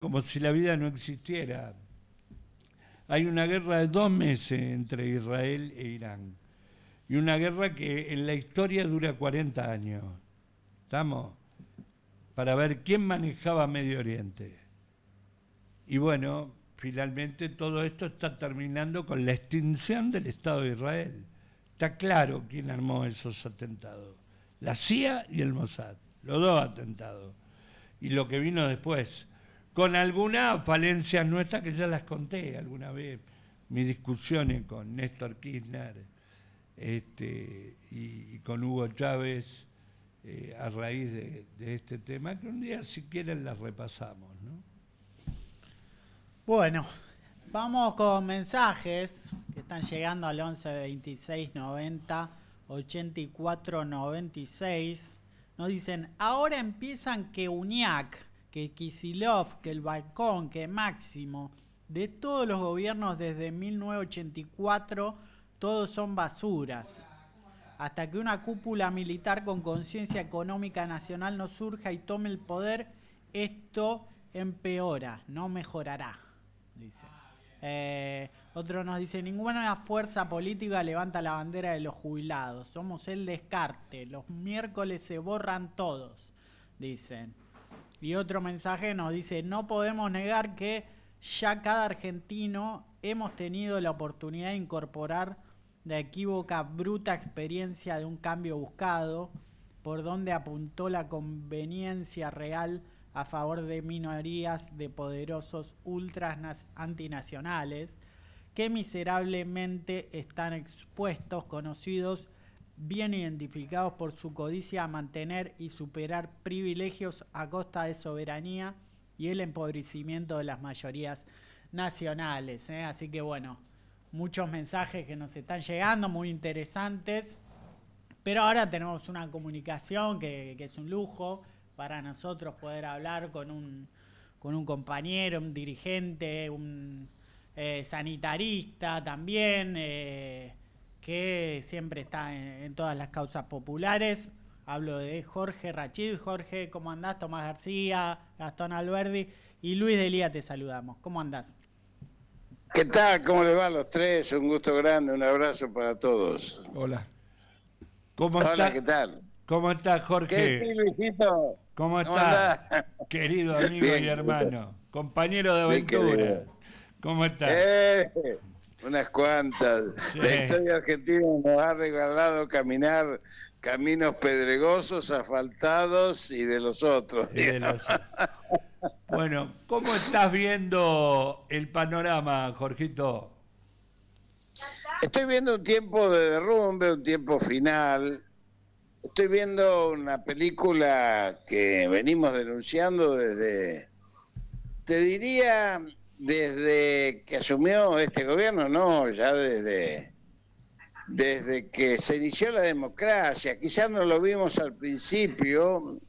como si la vida no existiera. Hay una guerra de 2 meses entre Israel e Irán. Y una guerra que en la historia dura 40 años. ¿Estamos? Para ver quién manejaba Medio Oriente. Y bueno, finalmente todo esto está terminando con la extinción del Estado de Israel. Está claro quién armó esos atentados. La CIA y el Mossad. Los 2 atentados. Y lo que vino después. Con algunas falencias nuestras que ya las conté alguna vez. Mis discusiones con Néstor Kirchner y con Hugo Chávez a raíz de este tema, que un día si quieren las repasamos, ¿no? Bueno, vamos con mensajes que están llegando al 11 26 90 84 96. Nos dicen, ahora empiezan que Uñac, que Kicillof, que el Balcón, que Máximo, de todos los gobiernos desde 1984, todos son basuras. Hasta que una cúpula militar con conciencia económica nacional no surja y tome el poder, esto empeora, no mejorará, dice. Otro nos dice, ninguna fuerza política levanta la bandera de los jubilados, somos el descarte, los miércoles se borran todos, dicen. Y otro mensaje nos dice, no podemos negar que ya cada argentino hemos tenido la oportunidad de incorporar la equívoca, bruta experiencia de un cambio buscado, por donde apuntó la conveniencia real a favor de minorías de poderosos ultras antinacionales, que miserablemente están expuestos, conocidos, bien identificados por su codicia a mantener y superar privilegios a costa de soberanía y el empobrecimiento de las mayorías nacionales. Así que bueno, muchos mensajes que nos están llegando, muy interesantes, pero ahora tenemos una comunicación que es un lujo para nosotros poder hablar con un compañero, un dirigente, un sanitarista también, que siempre está en todas las causas populares. Hablo de Jorge Rachid. Jorge, ¿cómo andás? Tomás García, Gastón Alberdi y Luis Delía te saludamos. ¿Cómo andás? ¿Qué tal? ¿Cómo les va a los tres? Un gusto grande, un abrazo para todos. Hola. Hola, ¿qué tal? ¿Cómo estás, Jorge? ¿Qué Luisito? ¿Cómo estás, querido amigo bien, y hermano? Compañero de aventura. ¿Cómo estás? Unas cuantas. Sí. La historia argentina nos ha regalado caminar caminos pedregosos, asfaltados y de los otros. Bueno, ¿cómo estás viendo el panorama, Jorgito? Estoy viendo un tiempo de derrumbe, un tiempo final. Estoy viendo una película que venimos denunciando desde, te diría, desde que asumió este gobierno, no, ya desde que se inició la democracia. Quizás no lo vimos al principio,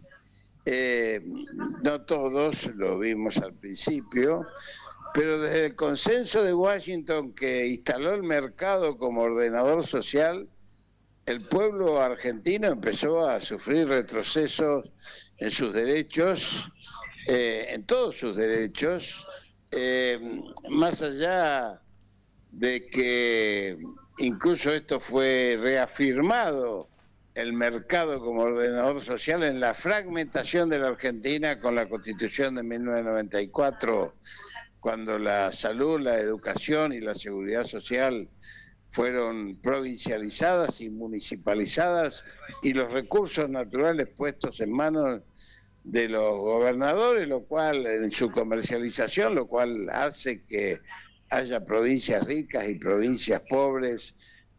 no todos lo vimos al principio, pero desde el consenso de Washington que instaló el mercado como ordenador social, el pueblo argentino empezó a sufrir retrocesos en sus derechos, en todos sus derechos, más allá de que incluso esto fue reafirmado, el mercado como ordenador social, en la fragmentación de la Argentina con la Constitución de 1994, cuando la salud, la educación y la seguridad social fueron provincializadas y municipalizadas y los recursos naturales puestos en manos de los gobernadores, lo cual en su comercialización, lo cual hace que haya provincias ricas y provincias pobres,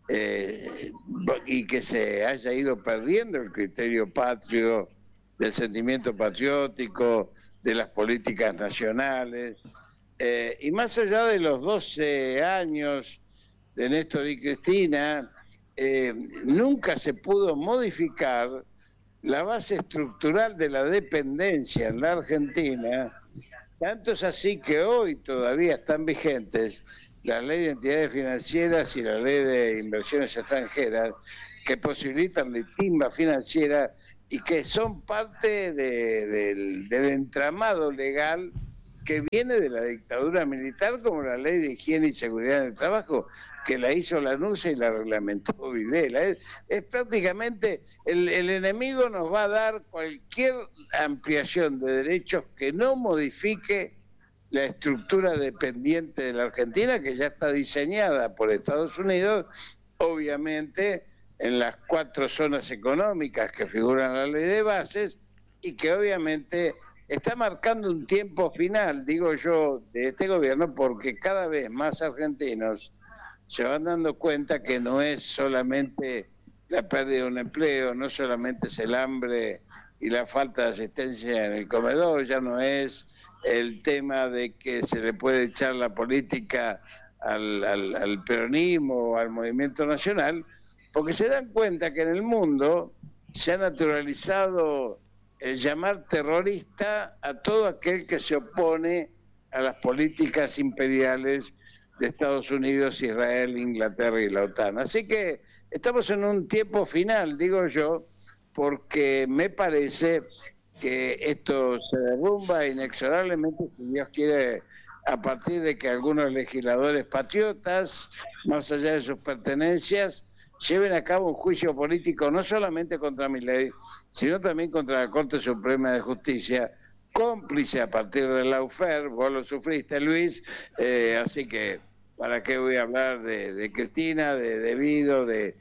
y que se haya ido perdiendo el criterio patrio, del sentimiento patriótico, de las políticas nacionales, y más allá de los 12 años de Néstor y Cristina, nunca se pudo modificar la base estructural de la dependencia en la Argentina. Tanto es así que hoy todavía están vigentes la ley de entidades financieras y la ley de inversiones extranjeras, que posibilitan la timba financiera y que son parte del entramado legal que viene de la dictadura militar, como la Ley de Higiene y Seguridad en el Trabajo, que la hizo Lanusse y la reglamentó Videla. Es prácticamente, el enemigo nos va a dar cualquier ampliación de derechos que no modifique la estructura dependiente de la Argentina, que ya está diseñada por Estados Unidos, obviamente en las 4 zonas económicas que figuran en la ley de bases, y que obviamente está marcando un tiempo final, digo yo, de este gobierno, porque cada vez más argentinos se van dando cuenta que no es solamente la pérdida de un empleo, no solamente es el hambre y la falta de asistencia en el comedor, ya no es el tema de que se le puede echar la política al peronismo o al movimiento nacional, porque se dan cuenta que en el mundo se ha naturalizado el llamar terrorista a todo aquel que se opone a las políticas imperiales de Estados Unidos, Israel, Inglaterra y la OTAN. Así que estamos en un tiempo final, digo yo, porque me parece que esto se derrumba inexorablemente, si Dios quiere, a partir de que algunos legisladores patriotas, más allá de sus pertenencias, lleven a cabo un juicio político no solamente contra Milei, sino también contra la Corte Suprema de Justicia, cómplice a partir del lawfare. Vos lo sufriste, Luis, así que ¿para qué voy a hablar de Cristina, de Vido, de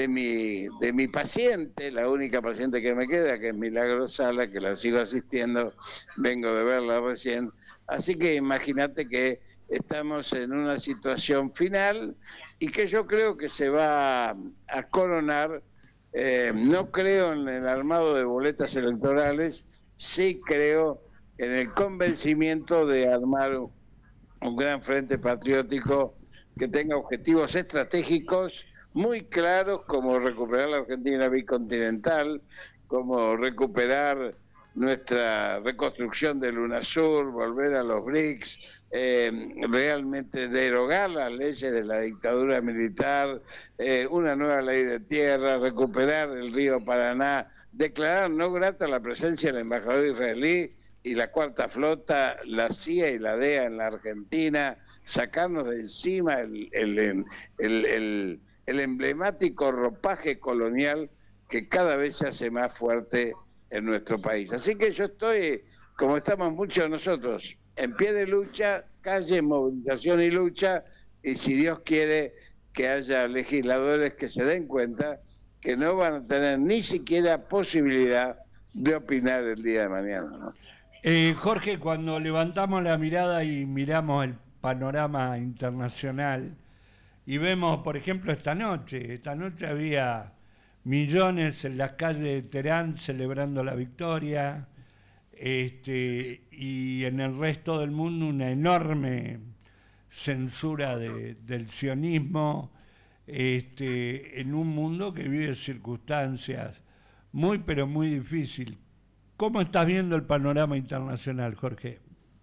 mi paciente, la única paciente que me queda, que es Milagro Sala, que la sigo asistiendo, vengo de verla recién. Así que imagínate que estamos en una situación final y que yo creo que se va a coronar. No creo en el armado de boletas electorales, sí creo en el convencimiento de armar un gran frente patriótico que tenga objetivos estratégicos muy claros, como recuperar la Argentina bicontinental, como recuperar nuestra reconstrucción del UNASUR, volver a los BRICS, realmente derogar las leyes de la dictadura militar, una nueva ley de tierra, recuperar el río Paraná, declarar no grata la presencia del embajador israelí y la Cuarta Flota, la CIA y la DEA en la Argentina, sacarnos de encima el emblemático ropaje colonial que cada vez se hace más fuerte en nuestro país. Así que yo estoy, como estamos muchos de nosotros, en pie de lucha, calle, movilización y lucha, y si Dios quiere que haya legisladores que se den cuenta que no van a tener ni siquiera posibilidad de opinar el día de mañana, ¿no? Jorge, cuando levantamos la mirada y miramos el panorama internacional y vemos, por ejemplo, esta noche había millones en las calles de Teherán celebrando la victoria, y en el resto del mundo una enorme censura del sionismo, en un mundo que vive circunstancias muy pero muy difíciles. ¿Cómo estás viendo el panorama internacional, Jorge?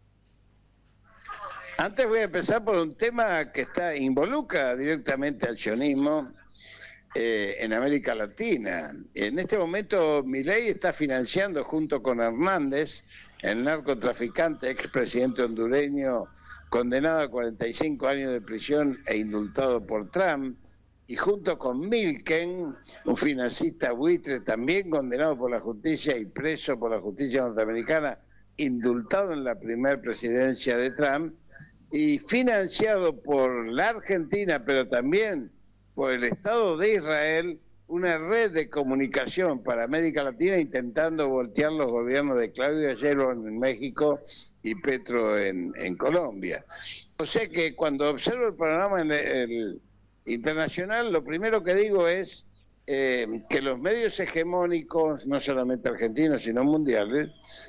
Antes voy a empezar por un tema que involucra directamente al sionismo en América Latina. En este momento Milei está financiando junto con Hernández, el narcotraficante expresidente hondureño condenado a 45 años de prisión e indultado por Trump, y junto con Milken, un financista buitre también condenado por la justicia y preso por la justicia norteamericana, indultado en la primera presidencia de Trump, y financiado por la Argentina, pero también por el Estado de Israel, una red de comunicación para América Latina intentando voltear los gobiernos de Claudia Sheinbaum en México y Petro en Colombia. O sea que cuando observo el panorama en el internacional, lo primero que digo es que los medios hegemónicos, no solamente argentinos, sino mundiales,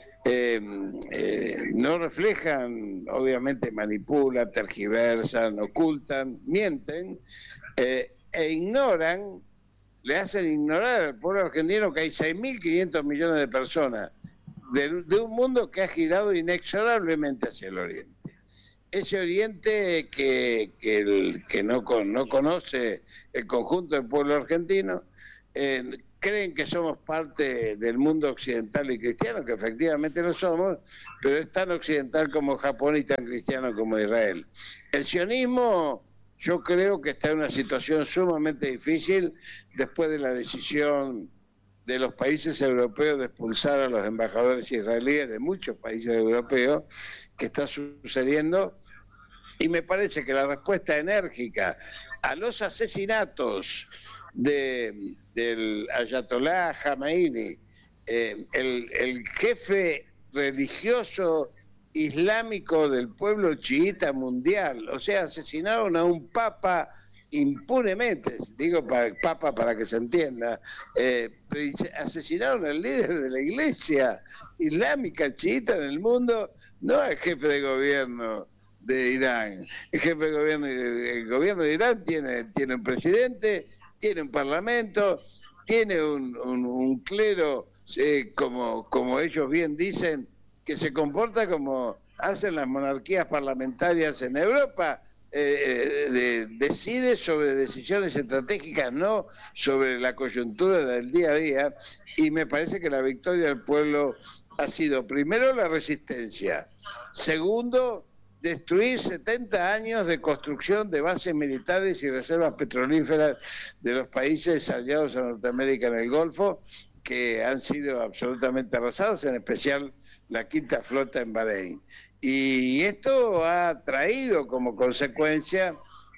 no reflejan, obviamente manipulan, tergiversan, ocultan, mienten, e ignoran, le hacen ignorar al pueblo argentino que hay 6.500 millones de personas de un mundo que ha girado inexorablemente hacia el oriente. Ese oriente que no conoce el conjunto del pueblo argentino, creen que somos parte del mundo occidental y cristiano, que efectivamente lo somos, pero es tan occidental como Japón y tan cristiano como Israel. El sionismo, yo creo que está en una situación sumamente difícil después de la decisión de los países europeos de expulsar a los embajadores israelíes de muchos países europeos, que está sucediendo, y me parece que la respuesta enérgica a los asesinatos del Ayatolá Jamaini, el jefe religioso islámico del pueblo chiita mundial, o sea, asesinaron a un papa impunemente, digo papa para que se entienda, asesinaron al líder de la iglesia islámica chiita en el mundo, no al jefe de gobierno de Irán. El gobierno de Irán tiene un presidente, tiene un parlamento, tiene un clero, como ellos bien dicen, que se comporta como hacen las monarquías parlamentarias en Europa, decide sobre decisiones estratégicas, no sobre la coyuntura del día a día, y me parece que la victoria del pueblo ha sido, primero, la resistencia, segundo, destruir 70 años de construcción de bases militares y reservas petrolíferas de los países aliados a Norteamérica en el Golfo, que han sido absolutamente arrasados, en especial la quinta flota en Bahrein. Y esto ha traído como consecuencia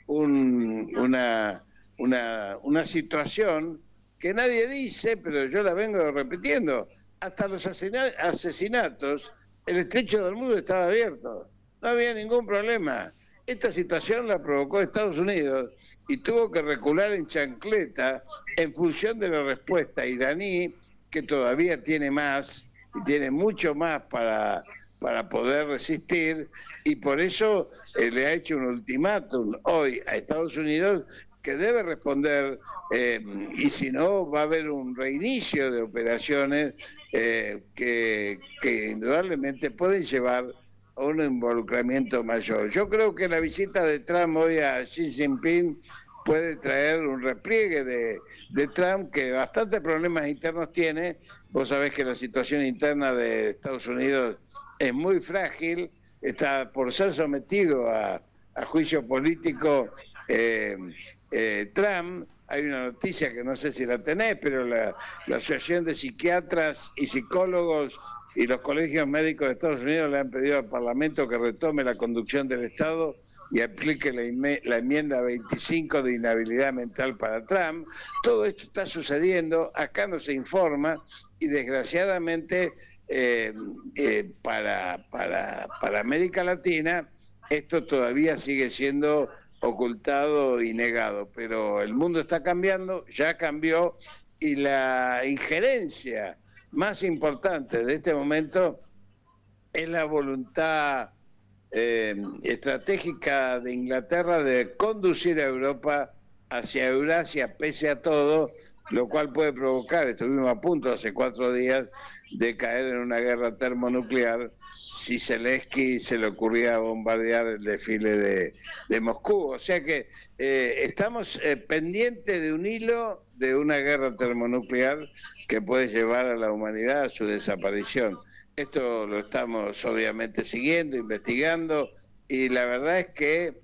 una situación que nadie dice, pero yo la vengo repitiendo. Hasta los asesinatos, el estrecho de Hormuz estaba abierto. No había ningún problema. Esta situación la provocó Estados Unidos y tuvo que recular en chancleta en función de la respuesta iraní, que todavía tiene más y tiene mucho más para poder resistir, y por eso le ha hecho un ultimátum hoy a Estados Unidos que debe responder, y si no va a haber un reinicio de operaciones que indudablemente pueden llevar a un involucramiento mayor. Yo creo que la visita de Trump hoy a Xi Jinping puede traer un repliegue de Trump, que bastantes problemas internos tiene. Vos sabés que la situación interna de Estados Unidos es muy frágil, está por ser sometido a juicio político Trump. Hay una noticia que no sé si la tenés, pero la Asociación de Psiquiatras y Psicólogos y los colegios médicos de Estados Unidos le han pedido al Parlamento que retome la conducción del Estado y aplique la enmienda 25 de inhabilidad mental para Trump. Todo esto está sucediendo, acá no se informa, y desgraciadamente para América Latina esto todavía sigue siendo ocultado y negado, pero el mundo está cambiando, ya cambió, y la injerencia más importante de este momento es la voluntad estratégica de Inglaterra de conducir a Europa hacia Eurasia pese a todo, lo cual puede provocar, estuvimos a punto hace 4 días de caer en una guerra termonuclear si Zelensky se le ocurría bombardear el desfile de Moscú. O sea que estamos pendientes de un hilo de una guerra termonuclear que puede llevar a la humanidad a su desaparición. Esto lo estamos obviamente siguiendo, investigando, y la verdad es que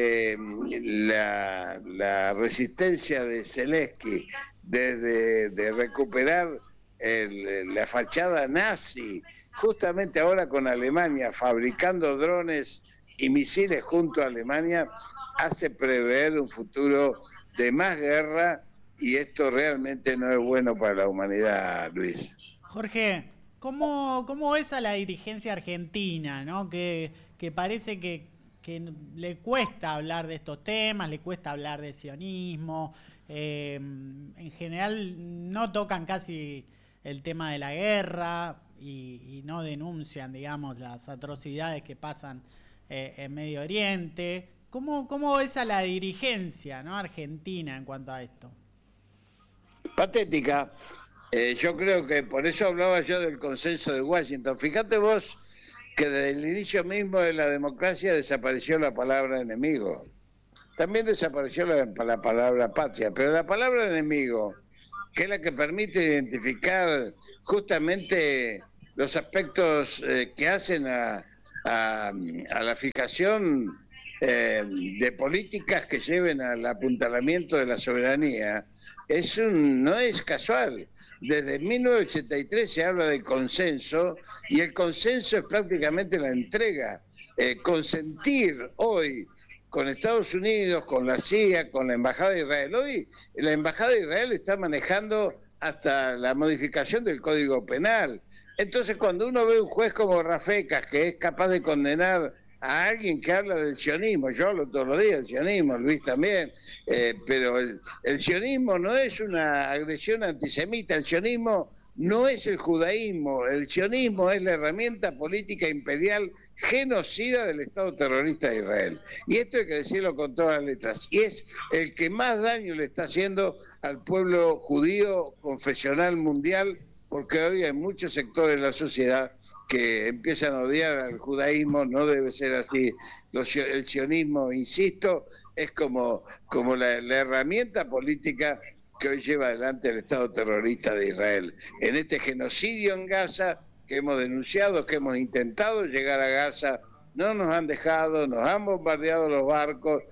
la resistencia de Zelensky de recuperar la fachada nazi, justamente ahora con Alemania fabricando drones y misiles junto a Alemania, hace prever un futuro de más guerra, y esto realmente no es bueno para la humanidad, Luis. Jorge, ¿cómo ves a la dirigencia argentina, ¿no? que parece que le cuesta hablar de estos temas, le cuesta hablar de sionismo, en general no tocan casi el tema de la guerra y no denuncian, digamos, las atrocidades que pasan en Medio Oriente? ¿Cómo ves a la dirigencia, ¿no?, argentina en cuanto a esto? Patética. Yo creo que por eso hablaba yo del consenso de Washington. Fíjate vos que desde el inicio mismo de la democracia desapareció la palabra enemigo. También desapareció la palabra patria, pero la palabra enemigo que es la que permite identificar justamente los aspectos que hacen a la fijación de políticas que lleven al apuntalamiento de la soberanía, no es casual. Desde 1983 se habla del consenso, y el consenso es prácticamente la entrega. Consentir hoy con Estados Unidos, con la CIA, con la Embajada de Israel. Hoy la Embajada de Israel está manejando hasta la modificación del Código Penal. Entonces, cuando uno ve un juez como Rafecas, que es capaz de condenar a alguien que habla del sionismo, yo hablo todos los días del sionismo, Luis también, pero el sionismo no es una agresión antisemita, el sionismo no es el judaísmo, el sionismo es la herramienta política imperial genocida del Estado terrorista de Israel. Y esto hay que decirlo con todas las letras. Y es el que más daño le está haciendo al pueblo judío confesional mundial, porque hoy hay muchos sectores de la sociedad que empiezan a odiar al judaísmo. No debe ser así. El sionismo, insisto, es como la herramienta política que hoy lleva adelante el Estado terrorista de Israel. En este genocidio en Gaza que hemos denunciado, que hemos intentado llegar a Gaza, no nos han dejado, nos han bombardeado los barcos,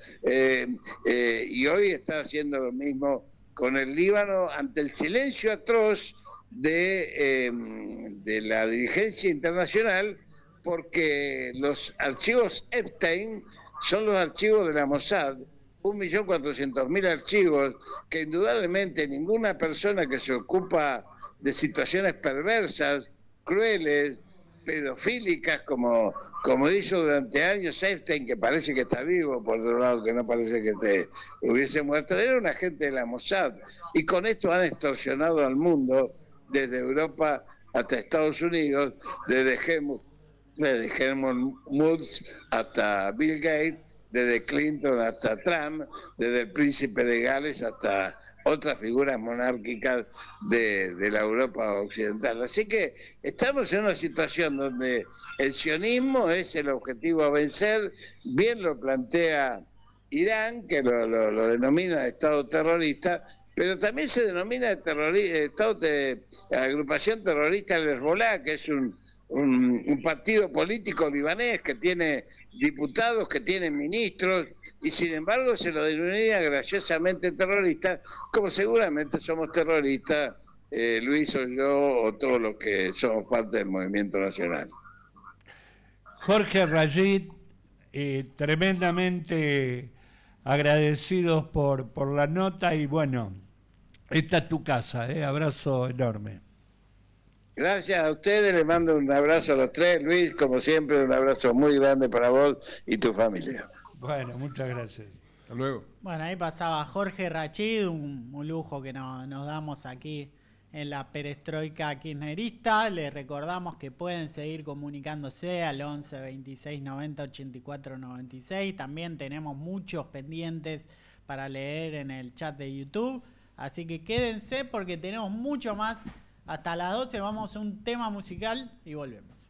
y hoy está haciendo lo mismo con el Líbano ante el silencio atroz de la dirigencia internacional, porque los archivos Epstein son los archivos de la Mossad, 1.400.000 archivos que indudablemente ninguna persona que se ocupa de situaciones perversas, crueles, pedofílicas, como hizo durante años Epstein, que parece que está vivo, por otro lado, que no parece que hubiese muerto, era un agente de la Mossad, y con esto han extorsionado al mundo, desde Europa hasta Estados Unidos, desde Herman Woods hasta Bill Gates, desde Clinton hasta Trump, desde el príncipe de Gales hasta otras figuras monárquicas de la Europa occidental. Así que estamos en una situación donde el sionismo es el objetivo a vencer. Bien lo plantea Irán, que lo denomina Estado terrorista, pero también se denomina agrupación terrorista del Hezbollah, que es un partido político libanés que tiene diputados, que tiene ministros, y sin embargo se lo denomina graciosamente terrorista, como seguramente somos terroristas, Luis o yo, o todos los que somos parte del movimiento nacional. Jorge Rayit, tremendamente agradecidos por la nota, y bueno, esta es tu casa, abrazo enorme. Gracias a ustedes, les mando un abrazo a los tres. Luis, como siempre, un abrazo muy grande para vos y tu familia. Bueno, muchas gracias. Hasta luego. Bueno, ahí pasaba Jorge Rachid, un lujo que nos damos aquí en la perestroika kirchnerista. Les recordamos que pueden seguir comunicándose al 11 26 90 84 96. También tenemos muchos pendientes para leer en el chat de YouTube. Así que quédense porque tenemos mucho más. Hasta las 12 vamos a un tema musical y volvemos.